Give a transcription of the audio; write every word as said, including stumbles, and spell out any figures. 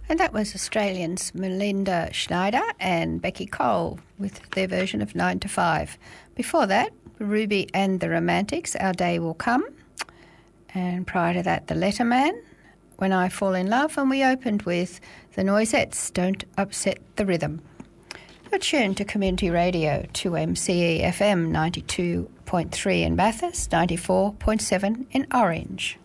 And that was Australians Melinda Schneider and Becky Cole with their version of nine to five. Before that, Ruby and the Romantics, Our Day Will Come. And prior to that, The Letterman, When I Fall in Love. And we opened with The Noisettes, Don't Upset the Rhythm. You're tuned to Community Radio, two M C E F M ninety-two point three in Bathurst, ninety-four point seven in Orange.